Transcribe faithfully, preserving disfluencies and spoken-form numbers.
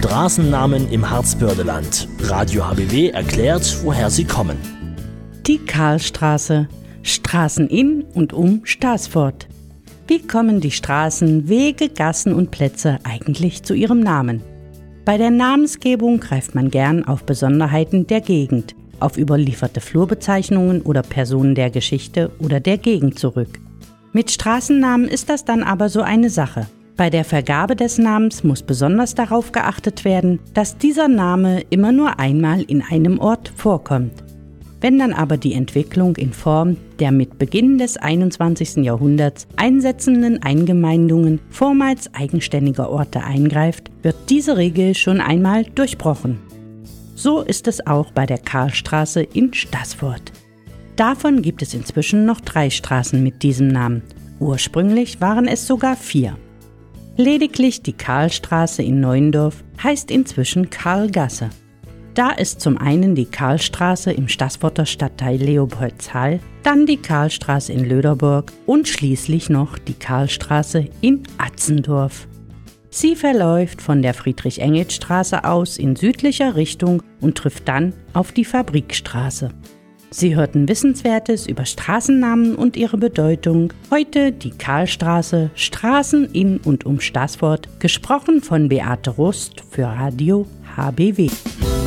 Straßennamen im Harzbördeland. Radio H B W erklärt, woher sie kommen. Die Karlstraße, Straßen in und um Staßfurt. Wie kommen die Straßen, Wege, Gassen und Plätze eigentlich zu ihrem Namen? Bei der Namensgebung greift man gern auf Besonderheiten der Gegend, auf überlieferte Flurbezeichnungen oder Personen der Geschichte oder der Gegend zurück. Mit Straßennamen ist das dann aber so eine Sache. Bei der Vergabe des Namens muss besonders darauf geachtet werden, dass dieser Name immer nur einmal in einem Ort vorkommt. Wenn dann aber die Entwicklung in Form der mit Beginn des einundzwanzigsten Jahrhunderts einsetzenden Eingemeindungen vormals eigenständiger Orte eingreift, wird diese Regel schon einmal durchbrochen. So ist es auch bei der Karlstraße in Staßfurt. Davon gibt es inzwischen noch drei Straßen mit diesem Namen. Ursprünglich waren es sogar vier. Lediglich die Karlstraße in Neuendorf heißt inzwischen Karlgasse. Da ist zum einen die Karlstraße im Staßfurter Stadtteil Leopoldshall, dann die Karlstraße in Löderburg und schließlich noch die Karlstraße in Atzendorf. Sie verläuft von der Friedrich-Engels-Straße aus in südlicher Richtung und trifft dann auf die Fabrikstraße. Sie hörten Wissenswertes über Straßennamen und ihre Bedeutung. Heute die Karlstraße, Straßen in und um Staßfurt, gesprochen von Beate Rust für Radio H B W.